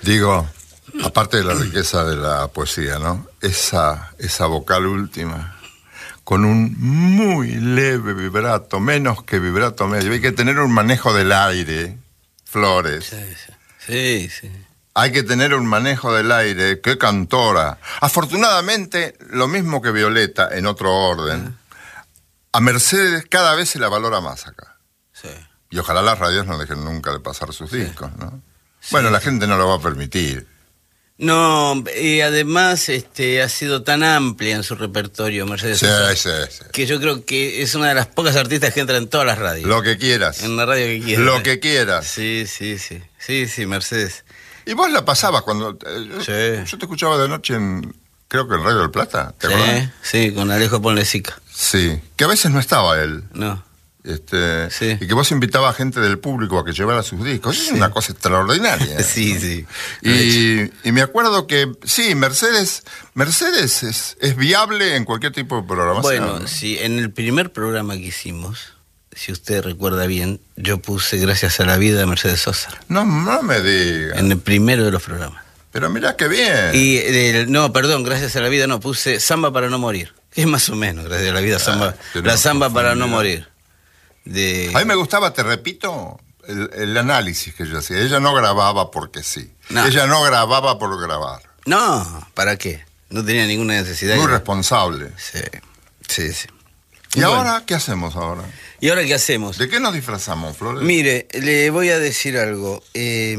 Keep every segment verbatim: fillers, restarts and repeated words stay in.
Digo, aparte de la riqueza de la poesía, ¿no? Esa, esa vocal última, con un muy leve vibrato, menos que vibrato medio. Hay que tener un manejo del aire, Flores. Sí, sí. Sí, sí. Hay que tener un manejo del aire. ¡Qué cantora! Afortunadamente, lo mismo que Violeta, en otro orden, a Mercedes cada vez se la valora más acá. Sí. Y ojalá las radios no dejen nunca de pasar sus sí. discos, ¿no? Sí. Bueno, la gente no lo va a permitir. No, y además este, ha sido tan amplia en su repertorio, Mercedes Sí, Sosa, sí, sí. que yo creo que es una de las pocas artistas que entra en todas las radios. Lo que quieras. En la radio que quieras. Lo que quieras. Sí, sí, sí. Sí, sí, Mercedes. Y vos la pasabas cuando... Eh, Sí. Yo te escuchaba de noche en... Creo que en Radio del Plata, ¿te Sí, acordás? sí, con Alejo Ponlecica. Sí. Que a veces no estaba él. No. Este, Sí. Y que vos invitabas a gente del público a que llevara sus discos. Es una cosa extraordinaria. Sí, ¿no? sí. Y, y me acuerdo que, sí, Mercedes Mercedes es, es viable en cualquier tipo de programación. Bueno, ¿no? sí, en el primer programa que hicimos, si usted recuerda bien, yo puse Gracias a la vida de Mercedes Sosa. No, no me digas. En el primero de los programas. Pero mirá qué bien. Y, eh, no, perdón, Gracias a la vida no, puse Samba para no morir. Que es más o menos, Gracias a la vida, samba, Ah, la Samba para no morir. De... A mí me gustaba, te repito, el, el análisis que yo hacía. Ella no grababa porque sí. No. Ella no grababa por grabar. No, ¿para qué? No tenía ninguna necesidad. Muy de... responsable. Sí, sí, sí. ¿Y Bueno. ahora qué hacemos ahora? ¿Y ahora qué hacemos? ¿De qué nos disfrazamos, Flores? Mire, le voy a decir algo. Eh,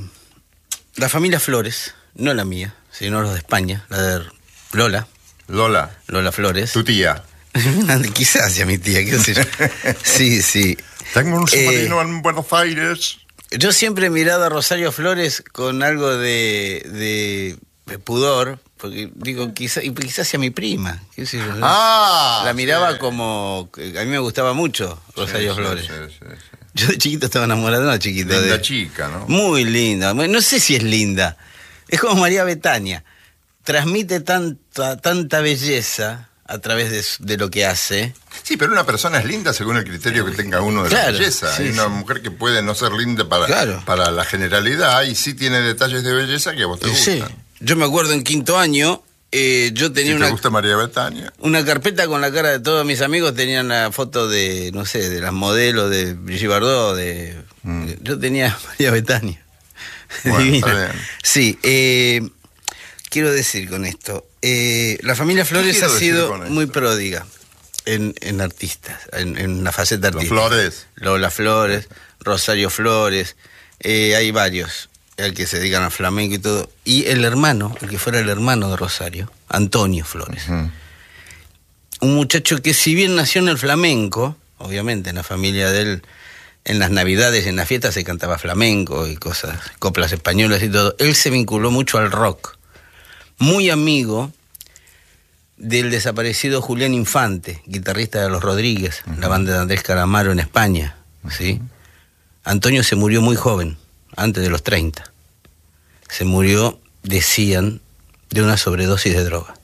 la familia Flores, no la mía, sino los de España, la de Lola, Lola, Lola Flores. tu tía. Quizás sea mi tía, qué sé yo. Sí, sí. Tengo un Eh, sobrino en Buenos Aires. Yo siempre he mirado a Rosario Flores con algo de, de, de pudor, porque digo, quizás quizás sea mi prima. Qué sé yo, ¿no? Ah, la miraba sí. como... A mí me gustaba mucho Rosario Sí, sí, Flores. sí, sí, sí. Yo de chiquito estaba enamorado de una chiquita. Linda de... chica, ¿no? Muy linda. No sé si es linda. Es como María Betania. Transmite tanta, tanta belleza a través de, de lo que hace. Sí, pero una persona es linda según el criterio que tenga uno de Claro, la belleza. sí, Hay una sí. mujer que puede no ser linda para, Claro. para la generalidad y sí tiene detalles de belleza que a vos te Sí. gustan. Yo me acuerdo en quinto año, eh, yo tenía Si una... te gusta María Betania. Una carpeta con la cara de todos mis amigos, tenían la foto de, no sé, de las modelos de Brigitte Bardot, de... Mm. Yo tenía a María Betania. Bueno, Divina. está bien. Sí, eh, quiero decir con esto, eh, la familia Flores quiero ha decir sido con esto? muy pródiga en, en artistas, en, en la faceta Los artística. Flores. Lola Flores, Rosario Flores, eh, hay varios, el que se dedican al flamenco y todo. Y el hermano, el que fuera el hermano de Rosario, Antonio Flores. Mm. Un muchacho que si bien nació en el flamenco, obviamente en la familia de él, en las navidades, en las fiestas se cantaba flamenco y cosas, coplas españolas y todo, él se vinculó mucho al rock. Muy amigo del desaparecido Julián Infante, guitarrista de Los Rodríguez, uh-huh. la banda de Andrés Calamaro en España, ¿sí? Uh-huh. Antonio se murió muy joven, antes de los treinta. Se murió, decían, de una sobredosis de droga.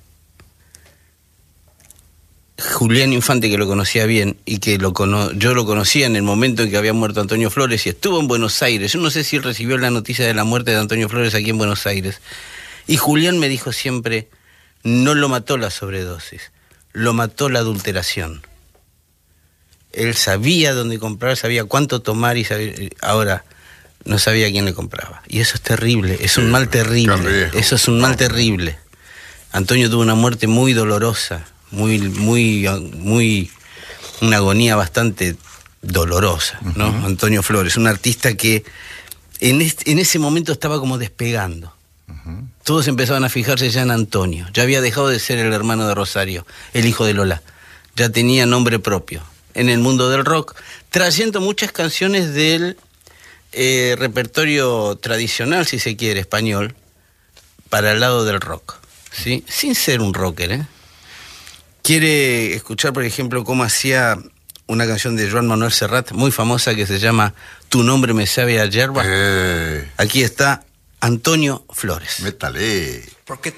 Julián Infante, que lo conocía bien y que lo cono- yo lo conocía en el momento en que había muerto Antonio Flores y estuvo en Buenos Aires. Yo no sé si él recibió la noticia de la muerte de Antonio Flores aquí en Buenos Aires. Y Julián me dijo siempre, no lo mató la sobredosis, lo mató la adulteración. Él sabía dónde comprar, sabía cuánto tomar y sabía, ahora no sabía quién le compraba. Y eso es terrible, es un mal terrible, eso es un mal terrible. Antonio tuvo una muerte muy dolorosa, muy, muy, muy, una agonía bastante dolorosa, ¿no? Uh-huh. Antonio Flores, un artista que en, este, en ese momento estaba como despegando. Uh-huh. Todos empezaban a fijarse ya en Antonio. Ya había dejado de ser el hermano de Rosario, el hijo de Lola. Ya tenía nombre propio en el mundo del rock, trayendo muchas canciones del eh, repertorio tradicional, si se quiere, español, para el lado del rock, ¿sí? Sin ser un rocker, ¿eh? Quiere escuchar, por ejemplo, cómo hacía una canción de Joan Manuel Serrat, muy famosa, que se llama Tu nombre me sabe a yerba. Eh. Aquí está Antonio Flores. Métale. Porque